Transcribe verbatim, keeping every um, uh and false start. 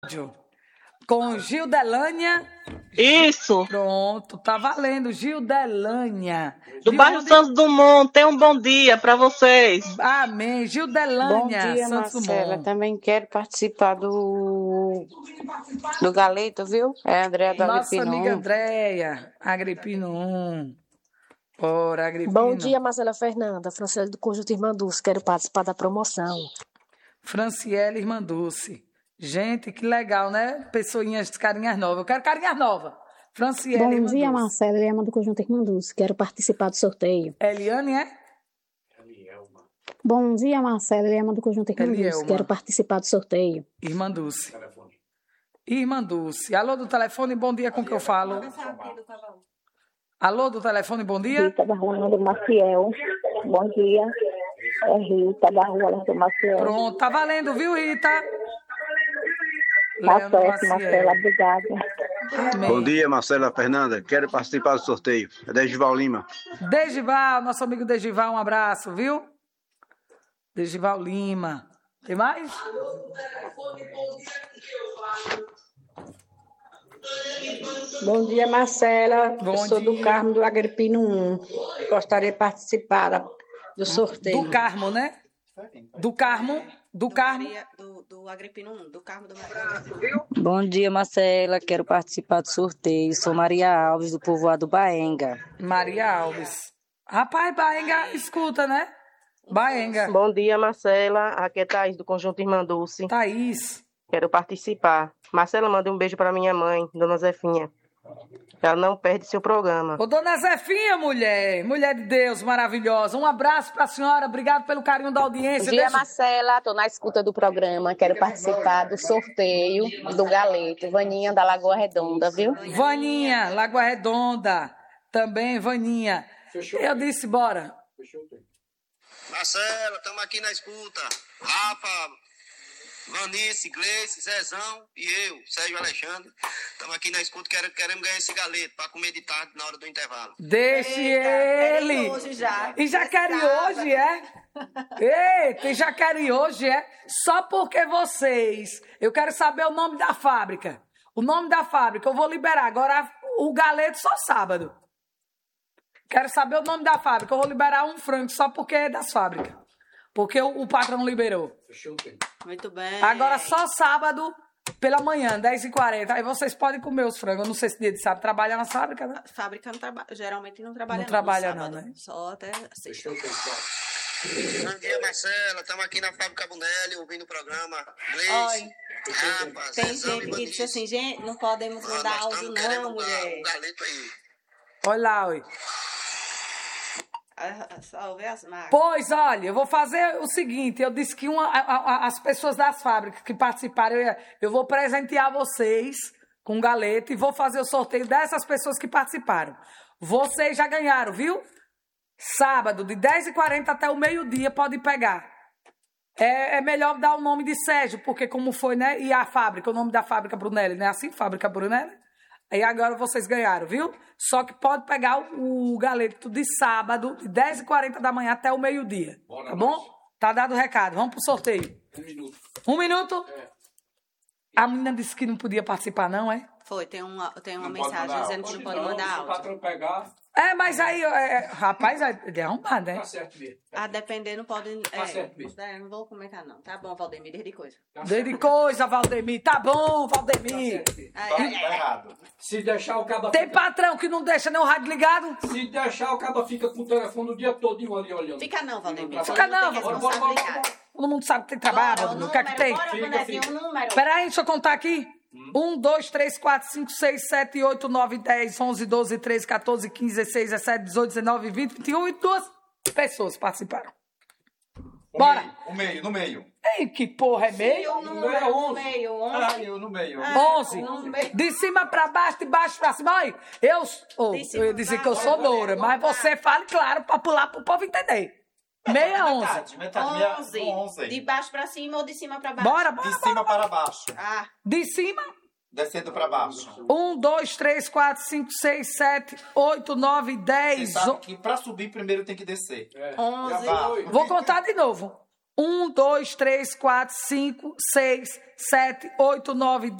Com Gildelânia. Isso. Pronto, tá valendo. Gildelânia. Do De bairro onde? Santos Dumont. Tenha um bom dia para vocês. Amém. Gildelânia. Bom dia, Santos Marcela. Dumont. Também quero participar do do Galeto, viu? É a Andréa do Nossa Agripino amiga um. Andréia. Agripino um. Ora, Agripino. Bom dia, Marcela Fernanda, Franciele do Conjunto Irmã Dulce, quero participar da promoção. Franciele Irmã Dulce. Gente, que legal, né? Pessoinhas, carinhas novas. Eu quero carinhas novas. Franciele Bom Irmã dia, Dulce. Marcela, Eliana do Conjunto Irmã Dulce, quero participar do sorteio. Eliane, é? Bom dia, Marcela, Eliana do Conjunto Irmã Elielma. Dulce, quero participar do sorteio. Irmã Dulce. Irmã Dulce. Alô do telefone, bom dia, com que eu falo? Alô do telefone, bom dia? Rita da Rua do Maciel. Bom dia. É Rita da Rua do Maciel. Pronto, tá valendo, viu, Rita? Tá Leandro certo, Maciel. Marcela. Obrigada. Amém. Bom dia, Marcela Fernanda. Quero participar do sorteio. É Degival Lima. Degival, nosso amigo Degival, um abraço, viu? Degival Lima. Tem mais? Bom dia, Marcela. Bom Eu sou dia. do Carmo do Agripino um. Gostaria de participar da- do sorteio. Do Carmo, né? Do Carmo, do Carmo. Do, do Agripino um, do Carmo do Maranhão. Bom dia, Marcela. Quero participar do sorteio. Sou Maria Alves, do povoado Baenga. Maria Alves. Rapaz, Baenga, escuta, né? Baenga. Bom dia, Marcela. Aqui é Thaís, do Conjunto Irmã Dulce. Thaís. Quero participar. Marcela, manda um beijo para minha mãe, Dona Zefinha. Ela não perde seu programa. Ô, dona Zefinha, mulher. Mulher de Deus, maravilhosa. Um abraço pra senhora. Obrigado pelo carinho da audiência. Bom dia, Deixa- Marcela. Estou na escuta do programa. Quero participar do sorteio do Galeto. Vaninha da Lagoa Redonda, viu? Vaninha, Lagoa Redonda. Também, Vaninha. Eu disse, bora. Marcela, estamos aqui na escuta. Rafa, Vanice, Gleice, Zezão e eu, Sérgio Alexandre. Estamos aqui na escuta, queremos, queremos ganhar esse galeto para comer de tarde na hora do intervalo. Deixe Eita, ele. querem hoje já. E já querem Sábado. hoje, é? Eita, e já querem hoje, é? Só porque vocês... Eu quero saber o nome da fábrica. O nome da fábrica, eu vou liberar. Agora, o galeto só sábado. Quero saber o nome da fábrica. Eu vou liberar um frango só porque é das fábricas. Porque o, o patrão liberou. Muito bem. Agora só sábado pela manhã, dez e quarenta. Aí vocês podem comer os frangos. Eu não sei se dia de sábado trabalha na fábrica, né? Fábrica não trabalha, geralmente não trabalha Não não, trabalha no sábado. não, né? Só até sexta. Bom dia, Marcela. Estamos aqui na Fábrica Bunelli, ouvindo o programa. Gleice, Olha, Rafa, tem Zezão gente e que Vanice. disse assim, gente, não podemos Ah, mandar nós áudio estamos querendo não, um mulher. um galeto aí. Olha lá, oi. Ah, Só ver as marcas. Pois, olha, eu vou fazer o seguinte. Eu disse que uma, a- a- as pessoas das fábricas que participaram, eu, ia- eu vou presentear vocês com um galeto e vou fazer o sorteio dessas pessoas que participaram. Vocês já ganharam, viu? Sábado, de dez e quarenta até o meio-dia, pode pegar. É, é melhor dar o nome de Sérgio, porque como foi, né? E a fábrica, o nome da fábrica Brunelli, né? Assim, Fábrica Brunelli. Aí agora vocês ganharam, viu? Só que pode pegar o, o galeto de sábado, de dez e quarenta da manhã até o meio-dia. Tá bom? Tá dado o recado. Vamos pro sorteio. Um minuto. Um minuto? A menina disse que não podia participar, não, é? Foi, tem uma, tem uma Não pode mensagem mandar dizendo que não pode mandar Se o áudio. patrão pegar, É, mas aí, é, rapaz, é de arrumar, né? tá certo mesmo. A depender não pode... Tá é, certo mesmo. é, não vou comentar não. Tá bom, Valdemir, desde coisa. Desde coisa, Valdemir. Tá bom, Valdemir. Ai, ai, ai. errado. Se deixar o cabo Tem patrão que não deixa nem o rádio ligado? Se deixar o cabo fica com o telefone o dia todo ali olhando. Fica não, Valdemir. Fica não, Tem Valdemir. responsabilidade. Todo mundo sabe que tem trabalho, Bora, Valdemir. o O que é que tem? número, bora, bonequinho, o número. Peraí, deixa eu contar aqui. um, dois, três, quatro, cinco, seis, sete, oito, nove, dez, onze, doze, treze, quatorze, quinze, dezesseis, dezessete, dezoito, dezenove, vinte, vinte e um e duas pessoas participaram. Bora. O meio, no meio. Ei, que porra é meio? O número é onze. meio, Ah, onze. eu no meio. onze. no meio. De cima pra baixo, de baixo pra cima. Olha, eu, oh, De cima eu ia dizer pra que eu sou baixo. loura, mas você fale claro pra pular pro povo entender. Meia é onze. onze. onze. De baixo pra cima ou de cima pra baixo? Bora, bora. De cima para baixo. Ah, De cima. Descendo para baixo. um, dois, três, quatro, cinco, seis, sete, oito, nove, Você dez. sabe que para subir primeiro tem que descer. onze. Já vá. Vou contar de novo. um, dois, três, quatro, cinco, seis, sete, oito, nove,